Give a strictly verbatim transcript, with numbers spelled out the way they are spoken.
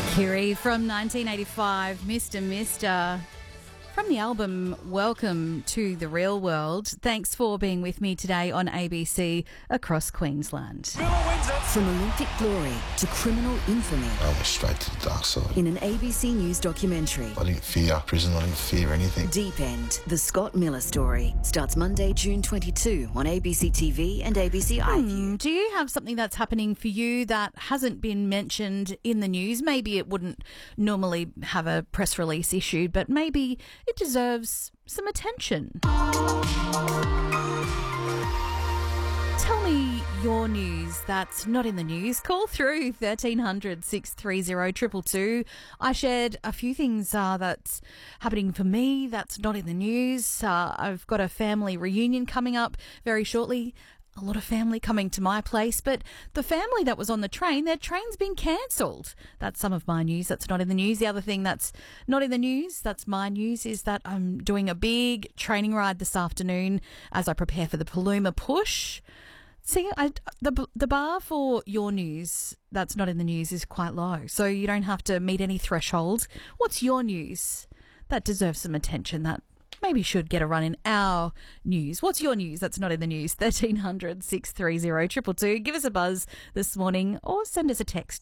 Kiri from nineteen eighty-five, Mister Mister From the album Welcome to the Real World. Thanks for being with me today on A B C across Queensland. From Olympic glory to criminal infamy. I went straight to the dark side. In an A B C News documentary. I didn't fear prison, I didn't fear anything. Deep End, the Scott Miller story, starts Monday, June twenty-second on A B C T V and A B C iView. Hmm, do you have something that's happening for you that hasn't been mentioned in the news? Maybe it wouldn't normally have a press release issued, but maybe it deserves some attention. Tell me your news that's not in the news. Call through thirteen hundred, six three zero, two two two. I shared a few things uh, that's happening for me that's not in the news. Uh, I've got a family reunion coming up very shortly. A lot of family coming to my place, but the family that was on the train, their train's been cancelled. That's some of my news that's not in the news. The other thing that's not in the news, that's my news, is that I'm doing a big training ride this afternoon as I prepare for the Paluma Push. See, I, the the bar for your news that's not in the news is quite low, so you don't have to meet any threshold. What's your news that deserves some attention, that maybe should get a run in our news? What's your news that's not in the news? thirteen hundred, six three zero, two two two. Give us a buzz this morning or send us a text.